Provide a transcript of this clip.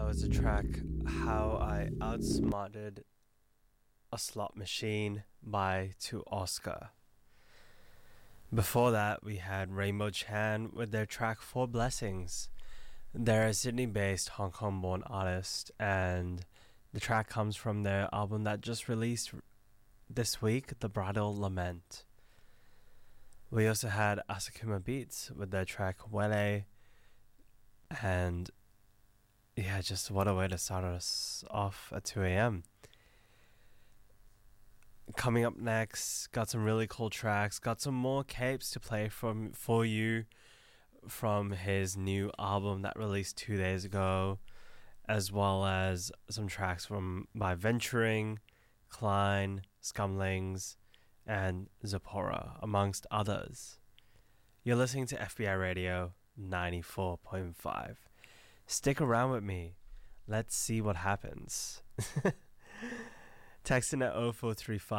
was the track How I Outsmarted a Slot Machine by To Oscar. Before that, we had Rainbow Chan with their track Four Blessings. They're a Sydney-based Hong Kong-born artist, and the track comes from their album that just released this week, The Bridal Lament. We also had Asakuma Beats with their track Wele, and yeah, just what a way to start us off at 2 a.m. Coming up next, got some really cool tracks, got some more capes to play for you from his new album that released 2 days ago, as well as some tracks by Venturing, Klein, Scumlings, and Zipporah, amongst others. You're listening to FBI Radio 94.5. Stick around with me. Let's see what happens. Text in at 0435